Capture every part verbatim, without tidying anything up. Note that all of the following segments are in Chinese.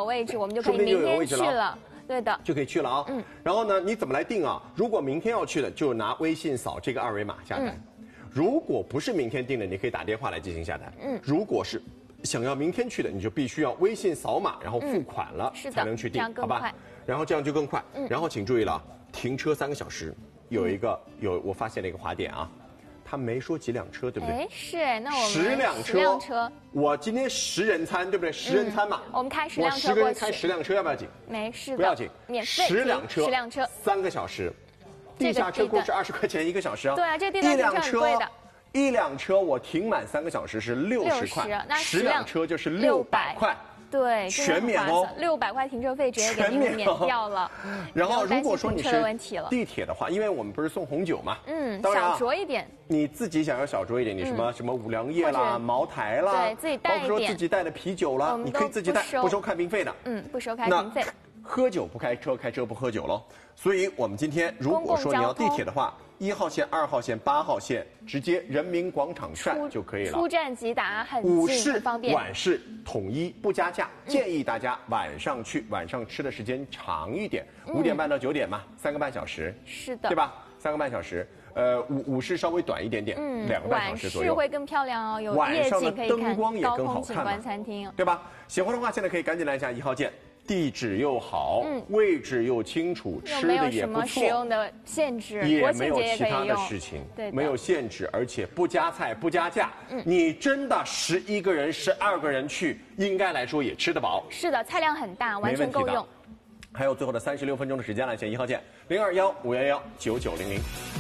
有位置，我们就可以明天去了。对的， 就可以去了啊。嗯。然后呢，你怎么来定啊？如果明天要去的，就拿微信扫这个二维码下单。嗯、如果不是明天定的，你可以打电话来进行下单。嗯。如果是想要明天去的，你就必须要微信扫码，然后付款了、嗯、才能去定，好吧？然后这样就更快。嗯。然后请注意了，停车三个小时，有一个有我发现了一个滑点啊。他没说几辆车，对不对？ 哎，是，那我们十辆车。 十辆车。 我今天十人餐，对不对？十人餐嘛。 嗯、我们开十辆车我十个人开十辆车，要不要紧？ 没事的， 不要紧， 免费。 十辆车， 十辆车， 三个小时，地下车库是二十块钱一个小时啊。 对啊，这地段停车很贵的。 一辆车我停满三个小时是六十块， 那十辆车就是六百块。 对， 全免哦， 六百块停车费直接给你们免掉了。 然后如果说你是地铁的话，因为我们不是送红酒嘛， 嗯， 当然小酌一点。 你自己想要小酌一点，你什么什么五粮液啦、茅台啦， 对自己带一点， 包括说自己带的啤酒啦，你可以自己带，不收开瓶费的。 嗯，不收开瓶费。 喝酒不开车，开车不喝酒喽。所以我们今天如果说你要地铁的话，一号线、二号线、八号线直接人民广场站就可以了。 出站即达，很午市近很方便。 晚市统一不加价，建议大家晚上去，晚上吃的时间长一点，五点半到九点嘛，三个半小时。 是的， 对吧？三个半小时。呃，午午市稍微短一点点，嗯，两个半小时左右。 晚市会更漂亮哦，有夜景可以看， 灯光也更好看， 景观餐厅， 对吧？喜欢的话，现在可以赶紧来一下一号店。地址又好，嗯，位置又清楚，吃的也不错， 使用的限制， 也没有其他的事情， 对， 没有限制，而且不加菜不加价，嗯，你真的十一个人、十二个人去，应该来说也吃得饱。 是的，菜量很大，完全够用。 还有最后的三十六分钟的时间来选一号键零二幺五幺幺九九零零。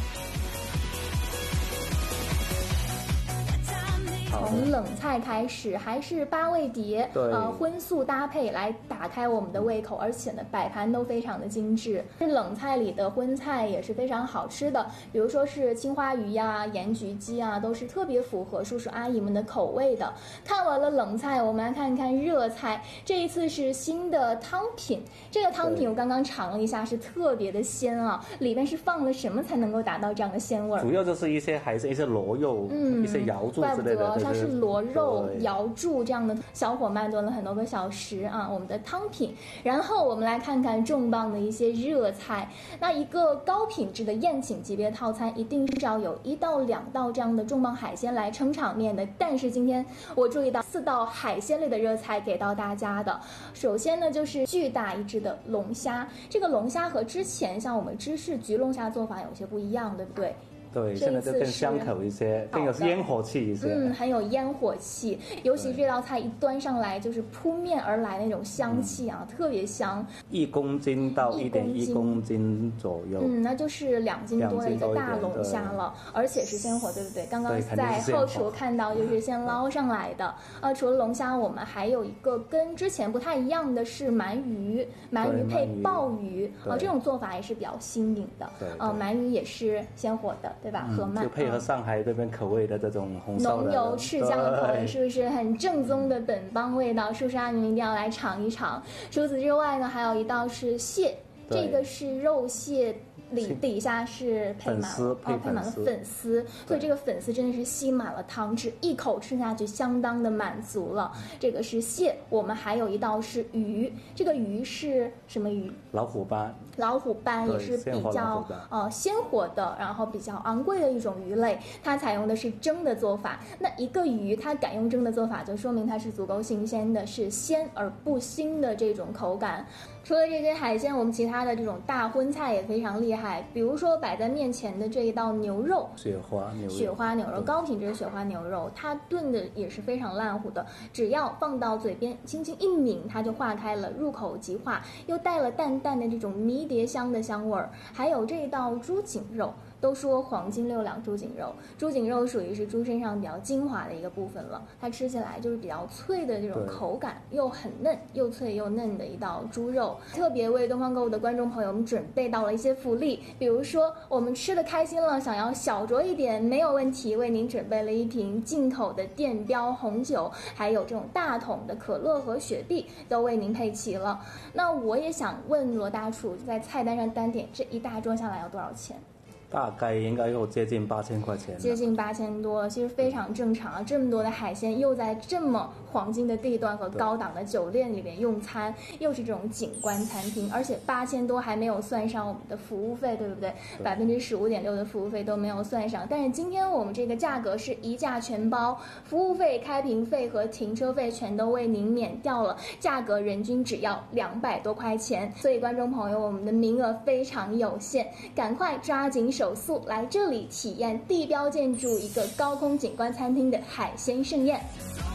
从冷菜开始，还是八味碟，呃，荤素搭配来打开我们的胃口，而且呢，摆盘都非常的精致。是冷菜里的荤菜也是非常好吃的，比如说是青花鱼呀、盐焗鸡啊，都是特别符合叔叔阿姨们的口味的。看完了冷菜，我们来看看热菜。这一次是新的汤品，这个汤品我刚刚尝了一下，是特别的鲜啊，里面是放了什么才能够达到这样的鲜味？ 主要就是一些还是一些螺肉，嗯，一些瑶柱之类的。 它是螺肉、瑶柱这样的，小火慢炖了很多个小时啊，我们的汤品。然后我们来看看重磅的一些热菜。那一个高品质的宴请级别套餐，一定是要有一到两道这样的重磅海鲜来撑场面的。但是今天我注意到四道海鲜类的热菜给到大家的。首先呢，就是巨大一只的龙虾。这个龙虾和之前像我们芝士焗龙虾做法有些不一样，对不对？ 对，现在就更香口一些，更有烟火气一些。 嗯，很有烟火气，尤其这道菜一端上来就是扑面而来那种香气啊，嗯、特别香。 一公斤到一点一公斤左右。 嗯，那就是两斤多的一个大龙虾了，而且是鲜活，对不对？刚刚在后厨看到就是先捞上来的。呃，除了龙虾，我们还有一个跟之前不太一样的是鳗鱼，鳗鱼配鲍鱼啊、呃，这种做法也是比较新颖的。 对， 呃，鳗鱼也是鲜活的。对吧？河鳗、 嗯、就配合上海这边口味的这种红烧浓油赤酱的口味，是不是很正宗的本帮味道？叔叔阿姨们一定要来尝一尝。除此之外呢，还有一道是蟹，这个是肉蟹。里底下是配满了哦，配满了粉丝，所以这个粉丝真的是吸满了汤汁，一口吃下去相当的满足了。这个是蟹，我们还有一道是鱼，这个鱼是什么鱼？ 老虎斑。 老虎斑也是比较呃鲜活的，然后比较昂贵的一种鱼类，它采用的是蒸的做法。那一个鱼它敢用蒸的做法，就说明它是足够新鲜的，是鲜而不腥的这种口感。除了这些海鲜，我们其他的这种大荤菜也非常厉害，比如说摆在面前的这一道牛肉， 雪花牛肉， 雪花牛肉，高品质的雪花牛肉，它炖的也是非常烂糊的，只要放到嘴边轻轻一抿，它就化开了，入口即化，又带了淡淡的这种迷迭香的香味儿。还有这一道猪颈肉。都说黄金六两猪颈肉，猪颈肉属于是猪身上比较精华的一个部分了，它吃起来就是比较脆的这种口感，又很嫩，又脆又嫩的一道猪肉。特别为东方购物的观众朋友们准备到了一些福利，比如说我们吃的开心了，想要小酌一点没有问题，为您准备了一瓶进口的电标红酒，还有这种大桶的可乐和雪碧都为您配齐了。那我也想问罗大厨，在菜单上单点这一大桌下来要多少钱？ 大概应该有接近八千块钱， 接近八千多，其实非常正常啊。这么多的海鲜，又在这么黄金的地段和高档的酒店里面用餐，又是这种景观餐厅，而且八千多还没有算上我们的服务费，对不对？百分之十五点六的服务费都没有算上。但是今天我们这个价格是一价全包，服务费、开瓶费和停车费全都为您免掉了，价格人均只要两百多块钱。所以观众朋友，我们的名额非常有限，赶快抓紧手速来这里体验地标建筑一个高空景观餐厅的海鲜盛宴。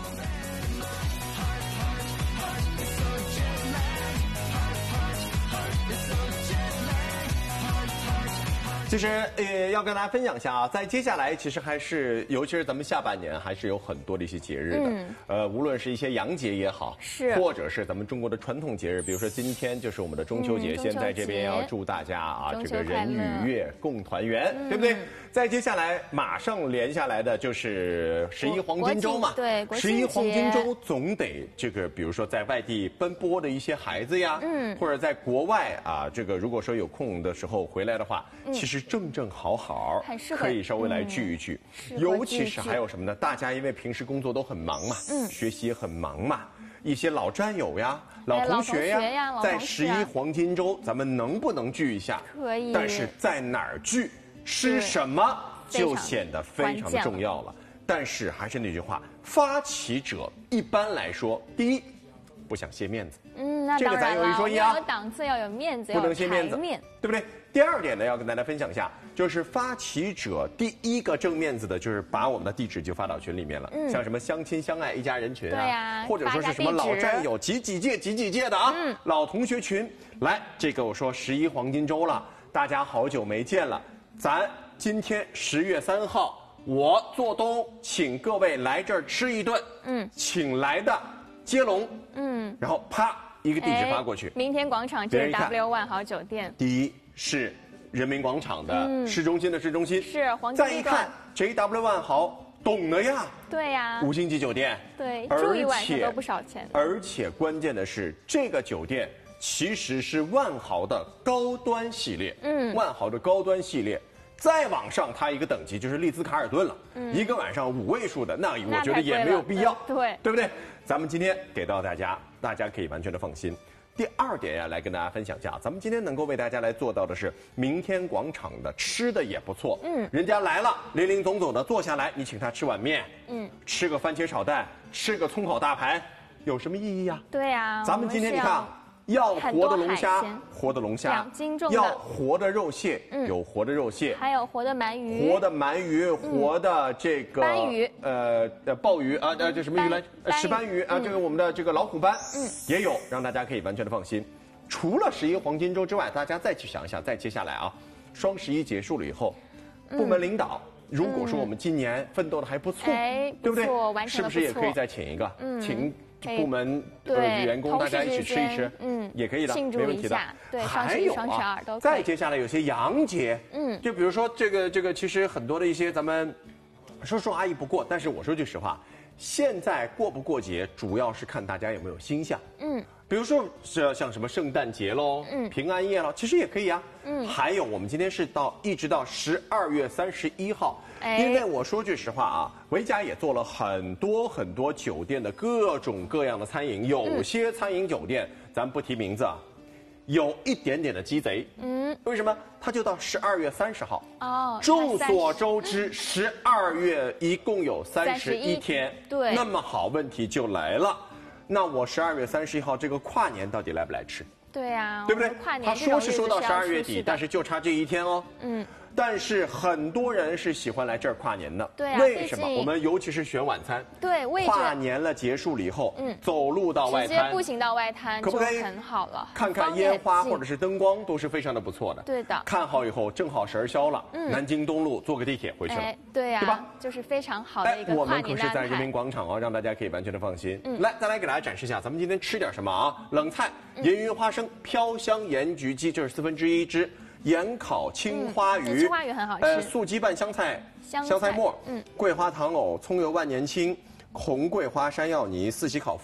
其实呃，要跟大家分享一下啊，在接下来其实还是，尤其是咱们下半年，还是有很多的一些节日的。嗯、呃，无论是一些洋节也好， 是， 或者是咱们中国的传统节日，比如说今天就是我们的中秋节，嗯、先在这边要祝大家啊，这个人与月共团圆，嗯、对不对？再接下来马上连下来的就是十一黄金周嘛， 对， 十一黄金周总得这个，比如说在外地奔波的一些孩子呀，嗯，或者在国外啊，这个如果说有空的时候回来的话，嗯、其实正正好好可以稍微来聚一聚，嗯、尤其是还有什么呢？大家因为平时工作都很忙嘛，嗯，学习也很忙嘛，一些老战友呀、老同学呀， 哎、呀在十一黄金周，咱们能不能聚一下？ 可以， 但是在哪儿聚？吃什么就显得非常的重要了。但是还是那句话，发起者一般来说，第一，不想卸面子， 嗯，那当然了， 这个咱有一说一啊， 要有档次，要有面子， 不能卸面子， 面对不对？第二点呢，要跟大家分享一下，就是发起者第一个挣面子的，就是把我们的地址就发到群里面了，嗯，像什么相亲相爱一家人群啊， 对啊， 或者说是什么老战友几几届几几届的啊，嗯，老同学群，来，这个我说十一黄金周了，大家好久没见了。咱今天十月三号，我做东，请各位来这儿吃一顿。嗯，请来的接龙。嗯，然后啪一个地址发过去。 明天广场就是 W 万豪酒店。 第一是人民广场的市中心的市中心。 是黄金地段。 再一看 J W 万豪，懂了呀。 对呀。 五星级酒店。 对，住一晚上都不少钱。 而且关键的是，这个酒店其实是万豪的高端系列。嗯，万豪的高端系列。再往上，它一个等级就是丽兹卡尔顿了，嗯、一个晚上五位数的，那我觉得也没有必要， 对对不对？咱们今天给到大家，大家可以完全的放心。第二点呀，来跟大家分享一下，咱们今天能够为大家来做到的是，明天广场的吃的也不错，嗯，人家来了，林林总总的坐下来，你请他吃碗面，嗯，吃个番茄炒蛋，吃个葱烤大排，有什么意义呀？ 对呀， 咱们今天你看。要活的龙虾，活的龙虾， 两斤重的； 要活的肉蟹，嗯、有活的肉蟹， 还有活的鳗鱼， 活的鳗鱼，嗯、活的这个斑鱼， 呃呃鲍鱼啊，呃这什么鱼来？石斑鱼啊，这个我们的这个老虎斑，嗯，也有，让大家可以完全的放心。除了十一黄金周之外，大家再去想一想，再接下来啊，双十一结束了以后，部门领导。如果说我们今年奋斗的还不错， 哎、 对不对？ 不是不是也可以再请一个？嗯、请部门呃员工大家一起吃一吃，嗯，也可以的，没问题的。 对， 还有啊，再接下来有些洋节，嗯，就比如说这个这个，其实很多的一些咱们说说阿姨不过，但是我说句实话，现在过不过节，主要是看大家有没有心向，嗯。比如说是像什么圣诞节喽，嗯，平安夜喽，其实也可以啊，嗯，还有我们今天是到一直到十二月三十一号，哎，因为我说句实话啊，维嘉也做了很多很多酒店的各种各样的餐饮，有些餐饮酒店、嗯、咱不提名字啊，有一点点的鸡贼，嗯，为什么？它就到十二月三十号哦。众所周知，十二月一共有三十一天，对，那么好，问题就来了。那我十二月三十一号这个跨年到底来不来吃？ 对呀、啊， 对不对？ 跨年他说是说到十二月底，但是就差这一天哦。嗯。但是很多人是喜欢来这儿跨年的， 对啊， 为什么？我们尤其是选晚餐， 对，位置跨年了结束了以后，嗯，走路到外滩， 直接步行到外滩， 可不可以？ 很好了， 看看烟花或者是灯光都是非常的不错的。 对的， 看好以后正好神消了，嗯，南京东路坐个地铁回去了，哎， 对呀， 对吧？ 就是非常好的一个跨年的安排。 我们可是在人民广场哦，让大家可以完全的放心。嗯，来，再来给大家展示一下，咱们今天吃点什么啊？冷菜，盐鱼花生飘香盐焗鸡，这是四分之一只。盐烤青花鱼， 嗯、青花鱼很好吃。 呃，素鸡拌香菜， 香菜, 香菜末， 嗯， 桂花糖藕，葱油万年青，红桂花山药泥，四喜烤麸，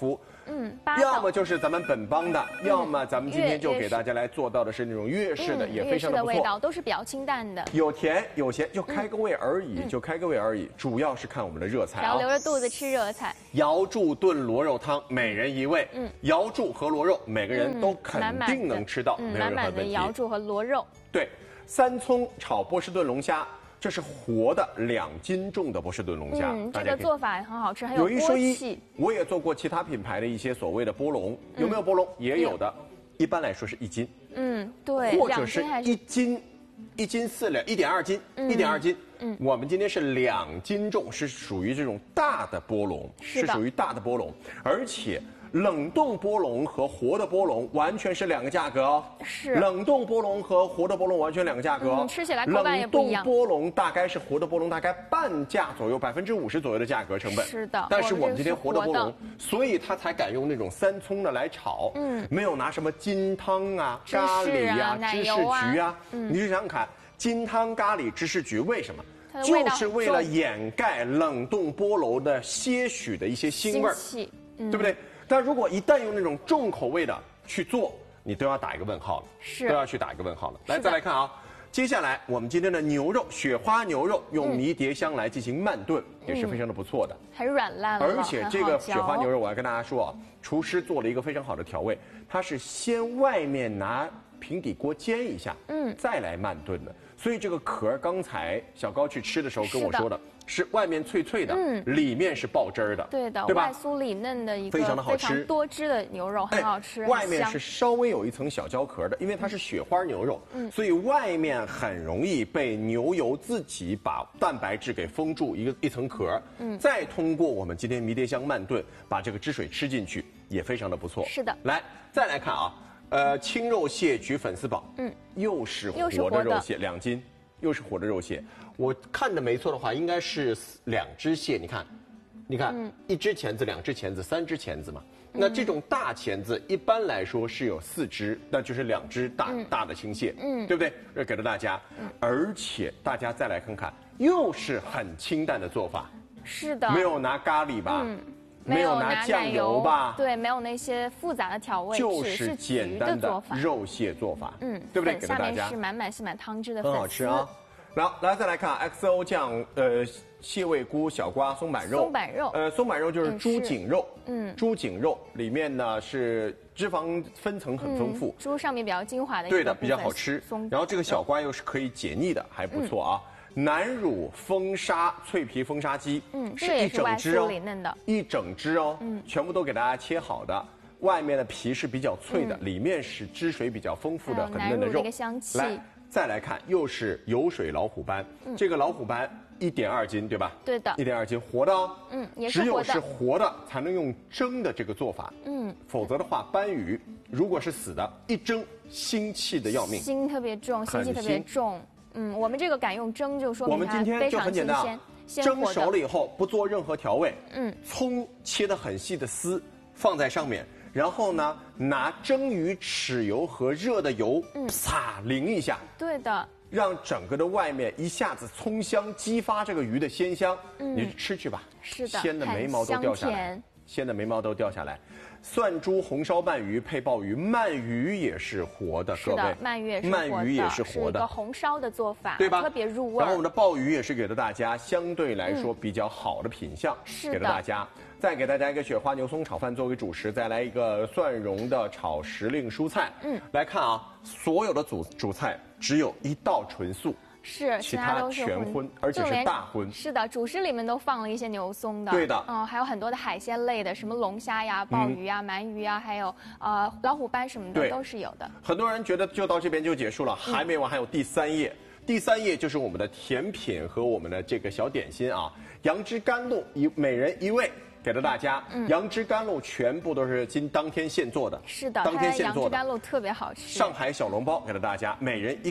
嗯，八要么就是咱们本帮的，嗯、要么咱们今天就给大家来做到的是那种粤式的，嗯、也非常的不错。 粤式的味道都是比较清淡的， 有甜有咸，就开个胃而已，嗯、就开个胃而已。主要是看我们的热菜啊， 然后留着肚子吃热菜。 瑶柱炖螺肉汤，每人一味。嗯，瑶柱和螺肉，每个人都肯定能吃到， 嗯、 没有任何问题。 满满的瑶柱和螺肉。 对，三葱炒波士顿龙虾。这是活的两斤重的波士顿龙虾， 嗯，这个做法很好吃，很有有一说一， 我也做过其他品牌的一些所谓的波龙，有没有波龙？也有的，一般来说是一斤， 嗯，对， 或者是一斤，一斤四两，一点二斤，一点二斤。嗯，我们今天是两斤重，是属于这种大的波龙，是属于大的波龙，而且。冷冻波龙和活的波龙完全是两个价格哦。 是。 冷冻波龙和活的波龙完全两个价格哦。 嗯，吃起来口感也不一样。 冷冻波龙大概是活的波龙大概半价左右，百分之五十左右的价格成本。 是的。 但是我们今天活的波龙，所以他才敢用那种三葱的来炒。嗯。没有拿什么金汤啊、咖喱啊、芝士菊啊。嗯。你就想想看，金汤、咖喱、芝士菊为什么？就是为了掩盖冷冻波龙的些许的一些腥味儿，对不对？但如果一旦用那种重口味的去做，你都要打一个问号了， 是都要去打一个问号了。来，再来看啊，接下来我们今天的牛肉，雪花牛肉用迷迭香来进行慢炖，也是非常的不错的， 很软烂了。 而且这个雪花牛肉，我要跟大家说啊，厨师做了一个非常好的调味，它是先外面拿平底锅煎一下，嗯，再来慢炖的。所以这个壳，刚才小高去吃的时候跟我说的。是外面脆脆的，嗯，里面是爆汁儿的， 对的， 对吧？ 外酥里嫩的一个非常的好吃， 非常多汁的牛肉，很好吃。 外面是稍微有一层小焦壳的，因为它是雪花牛肉，嗯，所以外面很容易被牛油自己把蛋白质给封住一个一层壳，嗯，再通过我们今天迷迭香慢炖，把这个汁水吃进去，也非常的不错。 是的， 来再来看啊，呃，青肉蟹焗粉丝煲，嗯，又是活的肉蟹两斤。又是活的肉蟹，我看的没错的话，应该是两只蟹。你看，你看，嗯、一只钳子、两只钳子、三只钳子嘛。嗯、那这种大钳子一般来说是有四只，那就是两只大、嗯、大的青蟹，嗯，对不对？这给了大家，嗯、而且大家再来看看，又是很清淡的做法。 是的， 没有拿咖喱吧？嗯没有拿酱油吧？ 对，没有那些复杂的调味， 就是简单的肉蟹做法，嗯，对不对？给大家下面是满满是满汤汁的粉丝， 很好吃啊。然后来再来看 X O 酱，呃，蟹味菇、小瓜、松板肉， 松板肉， 呃，松板肉就是猪颈肉，嗯，猪颈肉里面呢是脂肪分层很丰富， 猪上面比较精华的一个， 对的，比较好吃。然后这个小瓜又是可以解腻的，还不错啊。南乳风沙脆皮风沙鸡，嗯， 是一整只哦， 一整只哦，嗯，全部都给大家切好的，外面的皮是比较脆的，里面是汁水比较丰富的很嫩的肉。来，再来看，又是油水老虎斑，这个老虎斑一点二斤对吧？ 对的， 一点二斤活的哦， 嗯，也是活的。 只有是活的才能用蒸的这个做法，嗯，否则的话，斑鱼如果是死的，一蒸腥气的要命， 腥特别重，腥气特别重。嗯，我们这个敢用蒸，就说明我们今天就很简单啊，蒸熟了以后不做任何调味，嗯，葱切得很细的丝放在上面，然后呢拿蒸鱼豉油和热的油，嗯，啪淋一下， 对的， 让整个的外面一下子葱香激发这个鱼的鲜香，嗯，你吃去吧， 是的， 鲜的眉毛都掉下来，鲜的眉毛都掉下来。蒜猪红烧鳗鱼配鲍鱼，鳗鱼也是活的，各位， 鳗鱼也是鳗鱼也是活的， 一个红烧的做法， 对吧？ 特别入味。 然后我们的鲍鱼也是给了大家相对来说比较好的品相， 是给了大家。再给大家一个雪花牛松炒饭作为主食，再来一个蒜蓉的炒时令蔬菜。嗯，来看啊，所有的主主菜只有一道纯素。 是， 其他都是全荤，而且是大荤。 是的，主食里面都放了一些牛松的。 对的， 嗯，还有很多的海鲜类的，什么龙虾呀、鲍鱼呀、鳗鱼呀，还有呃老虎斑什么的都是有的。 很多人觉得就到这边就结束了，还没完，还有第三页。第三页就是我们的甜品和我们的这个小点心啊，杨枝甘露一每人一位。给了大家，嗯、杨枝甘露全部都是今当天现做的， 是的， 当天现做的。 杨枝甘露特别好吃。 上海小笼包给了大家，每人一个。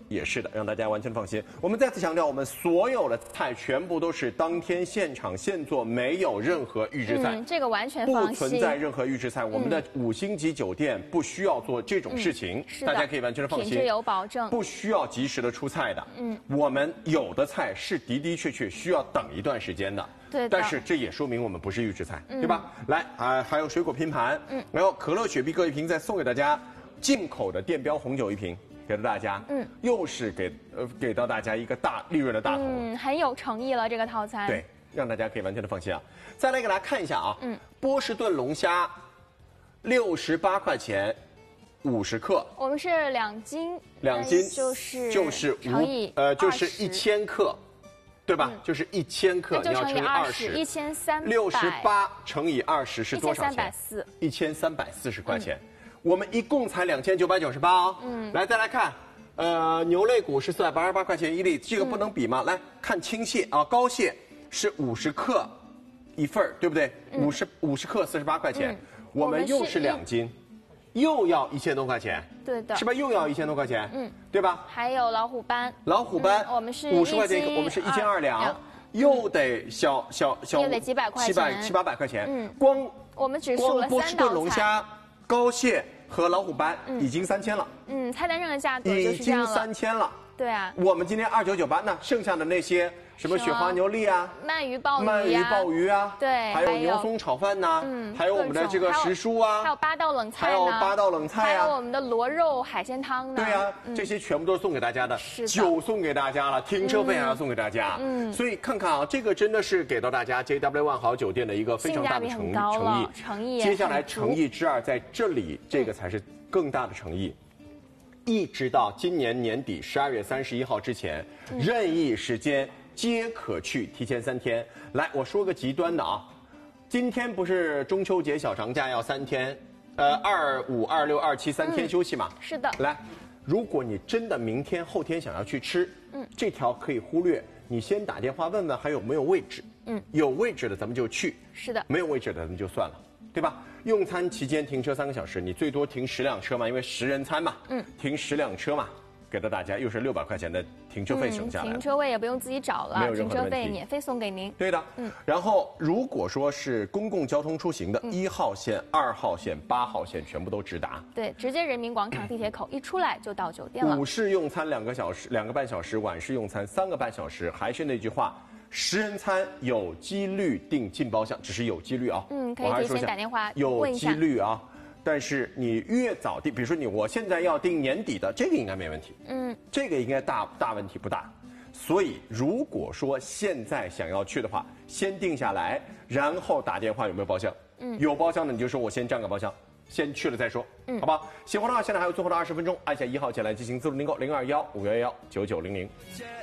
也是的，让大家完全放心。我们再次强调，我们所有的菜全部都是当天现场现做，没有任何预制菜， 嗯，这个完全放心， 不存在任何预制菜。我们的五星级酒店不需要做这种事情， 嗯、 大家可以完全的放心， 品质有保证， 不需要及时的出菜的。嗯，我们有的菜是的的确确需要等一段时间的。 对， 但是这也说明我们不是预制菜，嗯、对吧？来啊、呃，还有水果拼盘，嗯，然后可乐、雪碧各一瓶，再送给大家进口的电标红酒一瓶。给到大家，嗯，又是给呃给到大家一个大利润的大头， 嗯，很有诚意了这个套餐， 对，让大家可以完全的放心啊。再来给大家看一下啊，嗯，波士顿龙虾，六十八块钱，五十克， 我们是两斤， 两斤就是就是五呃就是一千克，对吧？嗯、就是一千克，你要乘以二十， 一千三百， 六十八乘以二十是多少钱？ 一千三百四， 一千三百四十块钱。嗯，我们一共才两千九百九十八哦。嗯，来再来看，呃，牛肋骨是四百八十八块钱一粒，这个不能比吗？嗯、来看青蟹啊，膏蟹是五十克一份对不对？五十五十克四十八块钱，嗯、我们又是两斤，又要一千多块钱。 对的， 是吧？又要一千多块钱，嗯，对吧？ 还有老虎斑， 老虎斑， 嗯、我们是五十块钱，我们是一斤二两，又得小小小， 又得几百块钱， 七百七八百块钱。嗯，光我们只数了波士顿龙虾、膏蟹和老虎斑已经三千了。 嗯，菜单上的价格就是这样了。 已经三千了。 对啊。 我们今天二九九八，那剩下的那些什么雪花牛粒啊、 鳗鱼鲍鱼、 鳗鱼鲍鱼啊， 对， 还有牛松炒饭呐，嗯，还有我们的这个时蔬啊， 还有八道冷菜， 还有八道冷菜啊， 还有我们的螺肉海鲜汤呢。 对啊，这些全部都是送给大家的，酒送给大家了，停车费还要送给大家。嗯，所以看看啊，这个真的是给到大家 J W 万豪酒店的一个非常大的诚诚意， 诚意。 接下来诚意之二在这里，这个才是更大的诚意。一直到今年年底十二月三十一号之前，嗯、任意时间皆可去，提前三天。来，我说个极端的啊，今天不是中秋节小长假要三天，呃，二五、二六、二七三天休息嘛？ 嗯、是的。 来，如果你真的明天、后天想要去吃，嗯，这条可以忽略，你先打电话问问还有没有位置，嗯，有位置的咱们就去， 是的， 没有位置的咱们就算了。对吧？用餐期间停车三个小时，你最多停十辆车嘛，因为十人餐嘛，嗯，停十辆车嘛，给到大家又是六百块钱的停车费省下来、 嗯，停车位也不用自己找了， 没有任何停车费免费送给您。 对的，嗯。然后如果说是公共交通出行的，一、嗯、号线、二号线、八号线全部都直达， 对，直接人民广场地铁口一出来就到酒店了。 午市用餐两个小时，两个半小时；晚市用餐三个半小时。还是那句话。十人餐有几率订进包厢，只是有几率啊。 嗯，可以提前打电话有几率啊，但是你越早订，比如说你我现在要订年底的，这个应该没问题。嗯，这个应该大大问题不大。所以如果说现在想要去的话，先定下来，然后打电话有没有包厢？嗯，有包厢的你就说我先占个包厢，先去了再说。嗯，好吧。喜欢的话，现在还有最后的二十分钟，按下一号键来进行自助订购，零二幺五幺幺九九零零。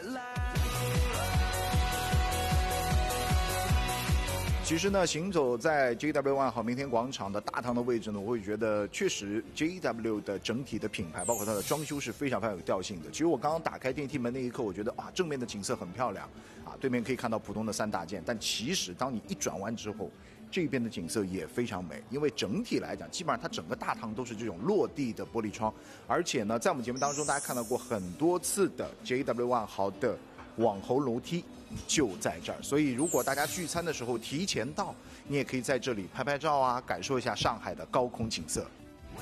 其实呢，行走在 J W 万豪明天广场的大堂的位置呢，我会觉得确实 J W 的整体的品牌，包括它的装修是非常非常有调性的。其实我刚刚打开电梯门那一刻，我觉得啊，正面的景色很漂亮，啊，对面可以看到浦东的三大件。但其实当你一转弯之后，这边的景色也非常美，因为整体来讲，基本上它整个大堂都是这种落地的玻璃窗，而且呢，在我们节目当中，大家看到过很多次的 J W 万豪的网红楼梯。就在这儿，所以如果大家聚餐的时候提前到，你也可以在这里拍拍照啊，感受一下上海的高空景色。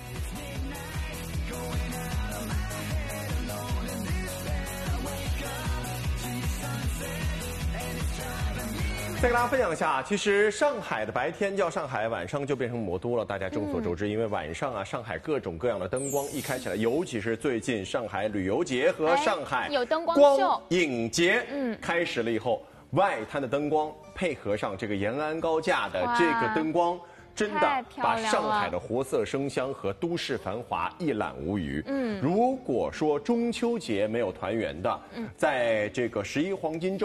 再跟大家分享一下，其实上海的白天叫上海，晚上就变成魔都了。大家众所周知，嗯、因为晚上啊，上海各种各样的灯光一开起来，尤其是最近上海旅游节和上海有灯光秀、 光影节，嗯，开始了以后，外滩的灯光配合上这个延安高架的这个灯光。真的把上海的活色生香和都市繁华一览无余。嗯，如果说中秋节没有团圆的，嗯，在这个十一黄金周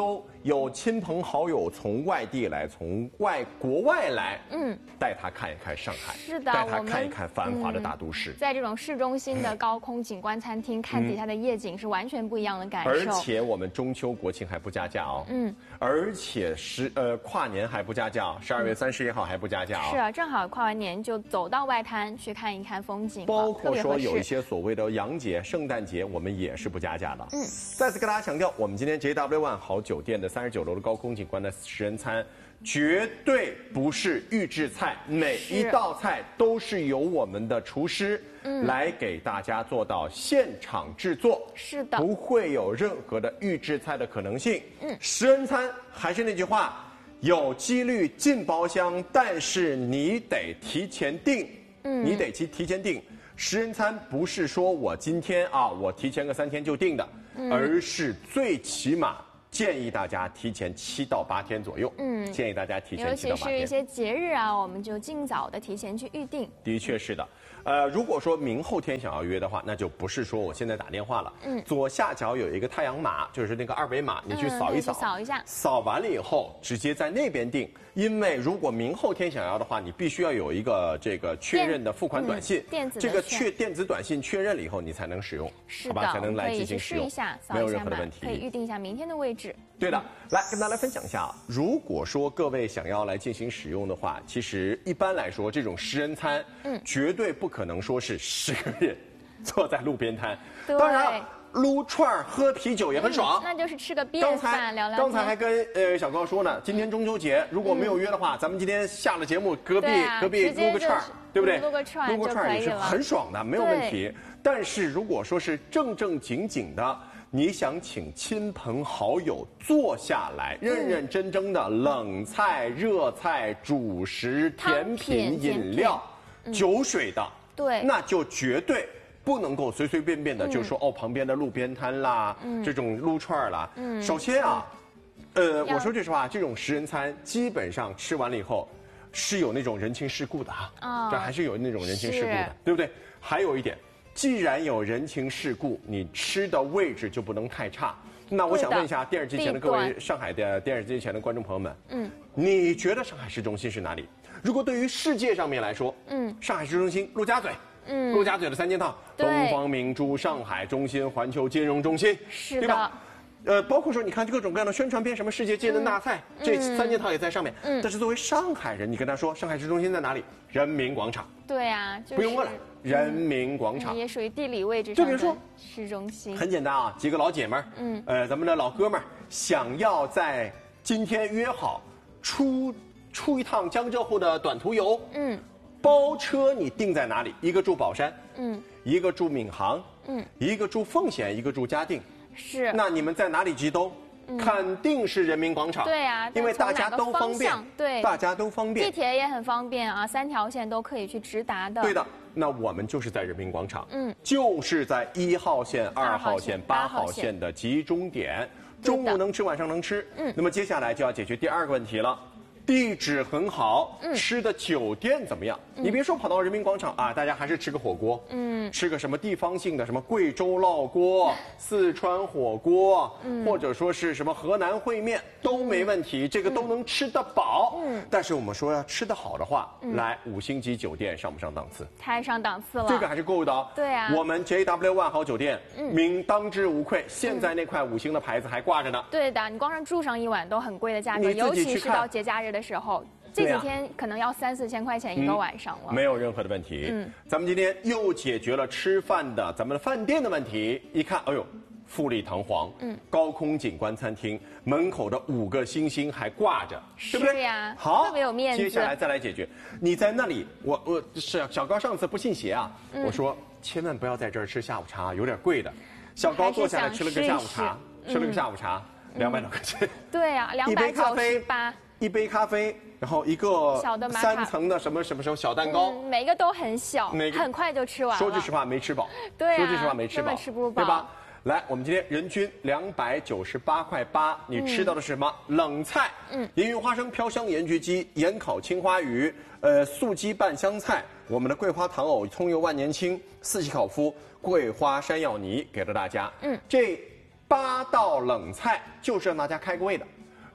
有亲朋好友从外地来，从外国外来，嗯，带他看一看上海， 是的， 带他看一看繁华的大都市。 嗯、在这种市中心的高空景观餐厅，嗯、看底下的夜景是完全不一样的感受。 而且我们中秋国庆还不加价哦，嗯，而且十呃跨年还不加价，十二月三十一号还不加价哦。 是啊，正好跨完年就走到外滩去看一看风景， 包括说有一些所谓的洋节、圣诞节，我们也是不加价的。嗯，再次跟大家强调，我们今天 J W One 好酒店的三十九楼的高空景观的十人餐，绝对不是预制菜，每一道菜都是由我们的厨师来给大家做到现场制作， 是的， 不会有任何的预制菜的可能性。嗯，十人餐还是那句话，有几率进包厢，但是你得提前订，嗯，你得提提前订。十人餐不是说我今天啊，我提前个三天就定的，嗯、而是最起码建议大家提前七到八天左右。嗯，建议大家提前七到八天。 尤其是一些节日啊，我们就尽早的提前去预定。 的确是的。呃，如果说明后天想要约的话，那就不是说我现在打电话了。嗯，左下角有一个太阳码，就是那个二维码，你去扫一扫， 嗯、扫一下， 扫完了以后直接在那边订。因为如果明后天想要的话，你必须要有一个这个确认的付款短信， 嗯、电子这个确电子短信确认了以后，你才能使用， 是的， 好吧，才能来进行使用， 可以去试一下， 没有任何的问题， 可以预定一下明天的位置。 对的，来跟大家来分享一下啊，如果说各位想要来进行使用的话，其实一般来说这种十人餐，嗯，绝对不可能说是十个人坐在路边摊，当然撸串喝啤酒也很爽， 嗯、那就是吃个便饭聊聊天。 刚才还跟呃小高说呢，今天中秋节如果没有约的话，嗯、咱们今天下了节目，隔壁、 啊、 隔壁撸个串，对不对？ 撸个串， 撸个串也是很爽的，没有问题。但是如果说是正正经经的，你想请亲朋好友坐下来，认认真真的冷菜、热菜、主食、甜品、饮料、酒水的， 对， 那就绝对不能够随随便便的就说哦，旁边的路边摊啦，这种撸串啦。嗯，首先啊，呃，我说句实话，这种十人餐基本上吃完了以后，是有那种人情世故的啊，哦、这还是有那种人情世故的，对不对？还有一点。既然有人情世故，你吃的位置就不能太差。那我想问一下电视机前的各位上海的电视机前的观众朋友们，嗯，你觉得上海市中心是哪里？如果对于世界上面来说，嗯，上海市中心陆家嘴，嗯，陆家嘴的三件套，东方明珠、上海中心、环球金融中心， 是对吧？呃，包括说你看各种各样的宣传片，什么世界接待大赛，嗯、这三件套也在上面。嗯，但是作为上海人，你跟他说上海市中心在哪里？人民广场。 对啊，就是、 不用问了，人民广场、 嗯、也属于地理位置上的市中心。 很简单啊，几个老姐们儿，嗯，呃，咱们的老哥们儿想要在今天约好出出一趟江浙沪的短途游，嗯，包车你定在哪里？一个住宝山，嗯，一个住闵行，嗯，一个住奉贤，一个住嘉定。 是， 那你们在哪里集都？嗯、肯定是人民广场。 对啊， 因为大家都方便， 对， 大家都方便。 地铁也很方便啊，三条线都可以去直达的。 对的，那我们就是在人民广场，嗯，就是在一号线、二号线、八号线的集中点，中午能吃，晚上能吃。嗯，那么接下来就要解决第二个问题了。地址很好，嗯，吃的酒店怎么样？嗯、你别说跑到人民广场啊，大家还是吃个火锅，嗯，吃个什么地方性的，什么贵州烙锅、四川火锅，嗯，或者说是什么河南烩面都没问题，嗯、这个都能吃得饱。嗯，但是我们说要吃得好的话，嗯、来五星级酒店上不上档次？ 太上档次了， 这个还是够的。 对啊， 我们 J W One 好酒店，嗯，名当之无愧，现在那块五星的牌子还挂着呢。 对的，你光是住上一晚都很贵的价格，尤其是到节假日的时候，这几天可能要三四千块钱一个晚上了， 嗯，没有任何的问题。嗯，咱们今天又解决了吃饭的咱们的饭店的问题。一看，哎呦，富丽堂皇，嗯，高空景观餐厅门口的五个星星还挂着，对不对？ 是呀， 好， 特别有面子。 接下来再来解决，你在那里，我我小小高上次不信邪啊，嗯，我说千万不要在这儿吃下午茶，有点贵的。小高坐下来吃了个下午茶，吃了个下午茶，两百多块钱。 对啊，两百九十八。 一杯咖啡，然后一个小的三层的什么什么什么小蛋糕， 嗯，每个都很小，很快就吃完了。 说句实话，没吃饱。 对啊， 说句实话，没吃饱， 吃不饱， 对吧？来，我们今天人均两百九十八块八，你吃到的是什么？嗯、冷菜，嗯，银鱼花生飘香盐焗鸡、盐烤青花鱼，呃，素鸡拌香菜，我们的桂花糖藕、葱油万年青、四喜烤麸、桂花山药泥给了大家。嗯，这八道冷菜就是让大家开个胃的。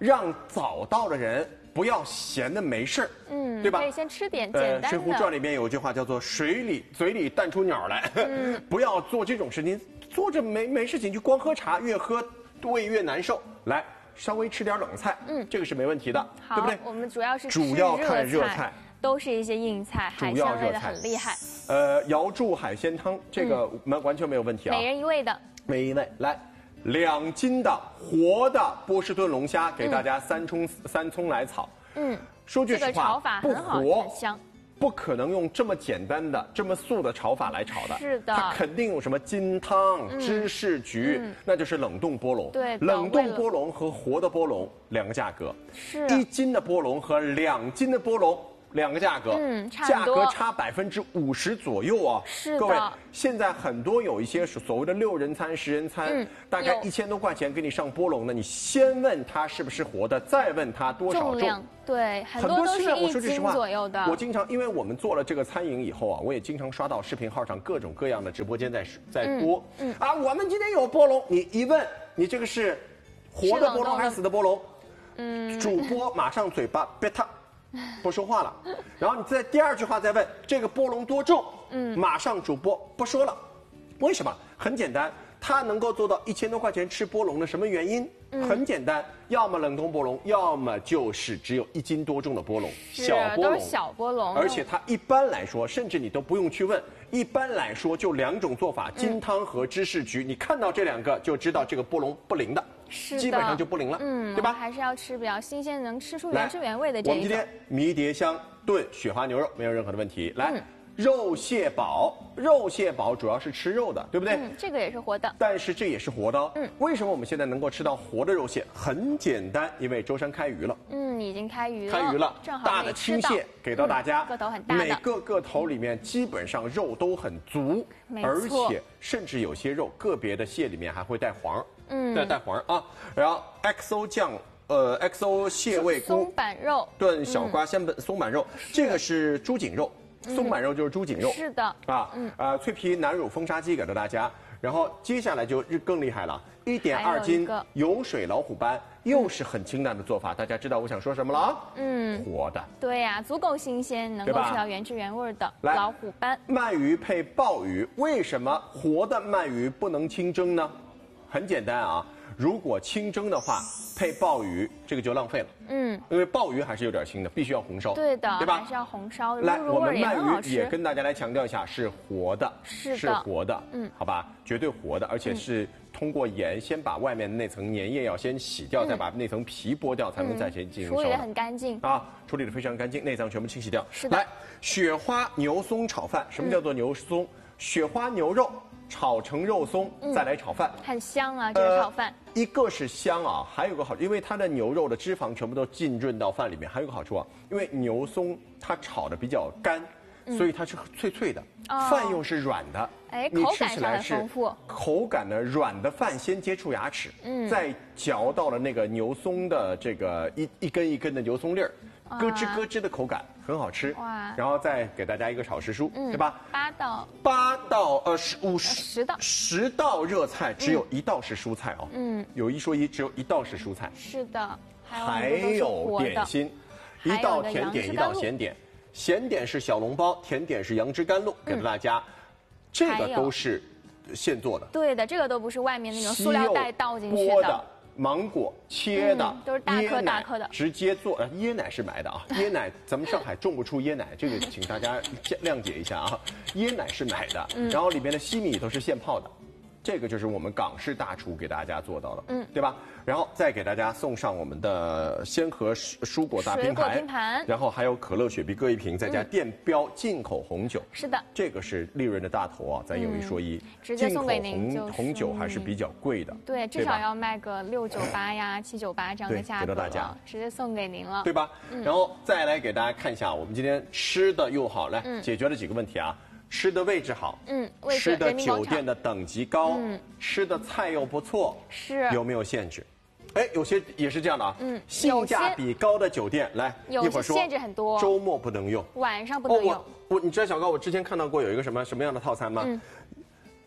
让早到的人不要闲的没事儿， 嗯， 对吧？ 可以先吃点简单的。 呃，《水浒传》里面有一句话叫做“水里嘴里淡出鸟来”，嗯、不要做这种事情，坐着没没事情就光喝茶，越喝胃越难受。来，稍微吃点冷菜，嗯，这个是没问题的，对不对？ 我们主要是主要看热菜。 都是一些硬菜，海鲜类的很厉害。 呃，瑶柱海鲜汤这个完完全没有问题啊。 每人一位的， 每人一位。来，两斤的活的波士顿龙虾，给大家三葱三葱来炒。嗯，说句实话， 这个炒法很好，很香。 不可能用这么简单的、这么素的炒法来炒的。 是的， 它肯定用什么金汤、芝士菊，那就是冷冻波龙。 对， 冷冻波龙和活的波龙两个价格， 是一斤的波龙和两斤的波龙。两个价格， 嗯， 价格差百分之五十左右啊！ 是的， 各位，现在很多有一些所谓的六人餐、十人餐，嗯、大概一千多块钱给你上波龙的，你先问他是不是活的，再问他多少重。 重量对，很多都是一斤左右的。 我经常，因为我们做了这个餐饮以后啊，我也经常刷到视频号上各种各样的直播间在在播。嗯，嗯啊，我们今天有波龙，你一问，你这个是活的波龙还是死的波龙？嗯，主播马上嘴巴别烫。不说话了，然后你在第二句话再问这个波龙多重，嗯，马上主播不说了，为什么？很简单，他能够做到一千多块钱吃波龙的什么原因？嗯、很简单，要么冷冻波龙，要么就是只有一斤多重的波龙，小波龙， 小波龙， 而且它一般来说，甚至你都不用去问，一般来说就两种做法，金汤和芝士菊，嗯、你看到这两个就知道这个波龙不灵的。 是基本上就不灵了，嗯，对吧？ 还是要吃比较新鲜，能吃出原汁原味的这一种。 我们今天迷迭香炖雪花牛肉没有任何的问题。来，嗯、肉蟹煲，肉蟹煲主要是吃肉的，对不对？ 嗯，这个也是活的。 但是这也是活的哦。嗯，为什么我们现在能够吃到活的肉蟹？很简单，因为舟山开鱼了。 嗯，已经开鱼了。 开鱼了， 正好大的青蟹给到大家， 嗯、个头很大的。 每个个头里面基本上肉都很足，而且甚至有些肉个别的蟹里面还会带黄。嗯，带带黄啊，然后 X O 酱，呃 X O 蟹味松板肉炖小瓜鲜本松板肉，这个是猪颈肉，松板肉就是猪颈肉， 是的啊，嗯啊脆皮南乳风沙鸡给到大家，然后接下来就更厉害了，一点二斤油水老虎斑，又是很清淡的做法，大家知道我想说什么了啊？嗯，活的， 对呀，足够新鲜，能够吃到原汁原味的老虎斑。 鳗鱼配鲍鱼，为什么活的鳗鱼不能清蒸呢？很简单啊，如果清蒸的话，配鲍鱼这个就浪费了。嗯，因为鲍鱼还是有点腥的，必须要红烧。 对的， 对吧？ 还是要红烧。 来，我们鳗鱼也跟大家来强调一下，是活的， 是是活的。嗯，好吧，绝对活的，而且是通过盐先把外面的那层粘液要先洗掉，嗯、再把那层皮剥掉，才能再先进行烧。 处理得很干净啊，处理得非常干净，内脏全部清洗掉。 是的。 来，雪花牛松炒饭，什么叫做牛松？嗯、雪花牛肉。炒成肉松，再来炒饭， 嗯、很香啊！这个炒饭、 呃，一个是香啊，还有个好处，因为它的牛肉的脂肪全部都浸润到饭里面，还有个好处啊，因为牛松它炒的比较干，嗯、所以它是脆脆的，哦、饭又是软的， 哎， 你吃起来是口感呢软的饭先接触牙齿，嗯，再嚼到了那个牛松的这个一一根一根的牛松粒儿。咯吱咯吱的口感很好吃，哇！然后再给大家一个炒时蔬，嗯、对吧？ 八道八道呃十五十十道十道热菜，只有一道是蔬菜哦。嗯，有一说一，只有一道是蔬菜。 是的， 还有点心，一道甜点，一道咸点。咸点是小笼包，甜点是杨枝甘露，给到大家，这个都是现做的。 对的，这个都不是外面那种塑料袋倒进去的。 芒果切的， 嗯、都是大颗大颗的， 直接做。呃，椰奶是买的啊，椰奶咱们上海种不出椰奶，这个请大家谅解一下啊。椰奶是买的，嗯、然后里面的西米都是现泡的，这个就是我们港式大厨给大家做到的，嗯，对吧？然后再给大家送上我们的鲜禾蔬果大拼盘， 拼盘然后还有可乐雪碧各一瓶，再加电标进口红酒。 是的， 这个是利润的大头啊，咱有一说一， 嗯、直接送给您、 就是。红红酒还是比较贵的， 对，至少要卖个六九八呀、七九八这样的价格， 给到大家， 直接送给您了， 对吧？嗯、然后再来给大家看一下，我们今天吃的又好，来、嗯、解决了几个问题啊。吃的位置好，嗯，位置吃的酒店的等级高，嗯，吃的菜又不错， 是有没有限制？哎，有些也是这样的啊，嗯，性价比高的酒店，来一会儿说限制很多， 周末不能用， 晚上不能用。 哦、我我你知道小高，我之前看到过有一个什么什么样的套餐吗？嗯，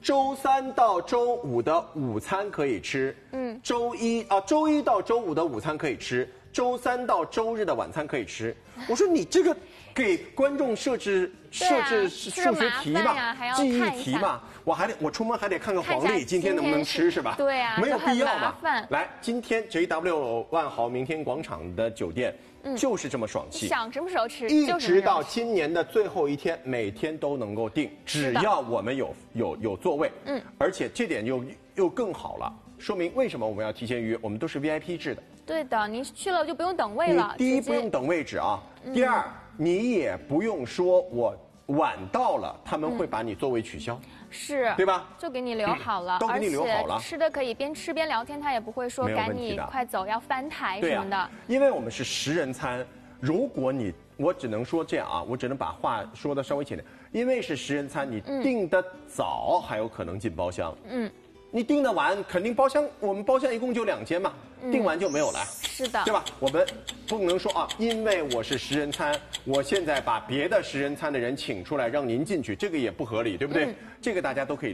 周三到周五的午餐可以吃，嗯，周一啊，周一到周五的午餐可以吃，周三到周日的晚餐可以吃。我说你这个给观众设置、啊、设置数学题吧，记忆题吧，我还得我出门还得看看黄历今天能不能吃是吧？ 对啊， 没有必要嘛。来，今天 J W 万豪明天广场的酒店。嗯、就是这么爽气， 想什么时候吃， 一直到今年的最后一天，每天都能够订，只要我们有有有座位，嗯，而且这点又又更好了，说明为什么我们要提前预约，我们都是 V I P 制的。 对的，您去了就不用等位了。 第一不用等位置啊，嗯、第二你也不用说我晚到了，他们会把你座位取消。嗯是， 对吧？ 就给你留好了， 都给你留好了。 吃的可以边吃边聊天，他也不会说赶你快走要翻台什么的。 啊、因为我们是十人餐，如果你我只能说这样啊，我只能把话说的稍微浅点。因为是十人餐，你订的早还有可能进包厢。嗯。你订的晚，肯定包厢，我们包厢一共就两间嘛，嗯、订完就没有了。 是的， 对吧？我们不能说啊，因为我是十人餐，我现在把别的十人餐的人请出来让您进去，这个也不合理，对不对？嗯、这个大家都可以。